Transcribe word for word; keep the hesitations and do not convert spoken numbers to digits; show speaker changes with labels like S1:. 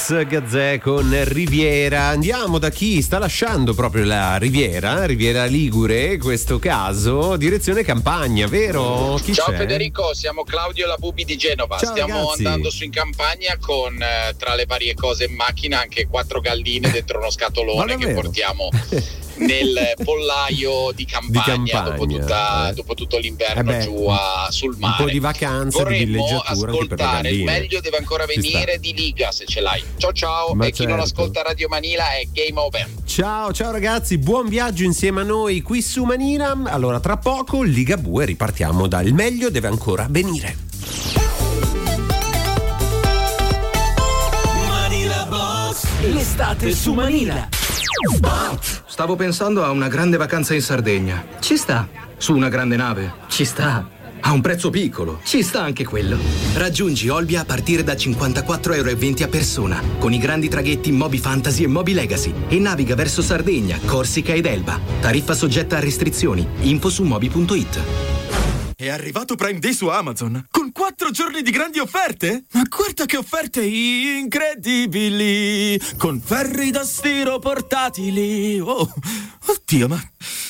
S1: Alex Gazzè con Riviera. Andiamo da chi sta lasciando proprio la Riviera, Riviera Ligure, in questo caso, direzione Campania, vero? Chi
S2: Ciao
S1: c'è?
S2: Federico, siamo Claudio La Bubi di Genova.
S1: Ciao,
S2: Stiamo
S1: ragazzi.
S2: andando su in campagna con eh, tra le varie cose in macchina anche quattro galline dentro uno scatolone che portiamo nel pollaio di Campagna,
S1: Di Campagna,
S2: dopo, tutta,
S1: eh.
S2: dopo tutto l'inverno
S1: Eh beh,
S2: giù a, sul mare.
S1: Un po' di vacanza, di
S2: Vorremmo
S1: villeggiatura anche per le
S2: ascoltare il
S1: galline.
S2: meglio deve ancora
S1: Ci sta.
S2: venire di Liga, se ce l'hai. Ciao ciao.
S1: Ma
S2: e chi non
S1: certo.
S2: ascolta Radio Manila è game over.
S1: Ciao, ciao ragazzi, buon viaggio insieme a noi qui su Manila. Allora, tra poco Ligabue, ripartiamo dal meglio deve ancora venire.
S3: Manila Boss, l'estate su Manila.
S4: Stavo pensando a una grande vacanza in Sardegna.
S5: Ci sta.
S4: Su una grande nave.
S5: Ci sta.
S4: A un prezzo piccolo.
S5: Ci sta anche quello.
S6: Raggiungi Olbia a partire da cinquantaquattro euro e venti a persona, con i grandi traghetti Moby Fantasy e Moby Legacy, e naviga verso Sardegna, Corsica ed Elba. Tariffa soggetta a restrizioni. Info su moby punto it.
S7: È arrivato Prime Day su Amazon, con quattro giorni di grandi offerte? Ma guarda che offerte incredibili, con ferri da stiro portatili. Oh, oddio, ma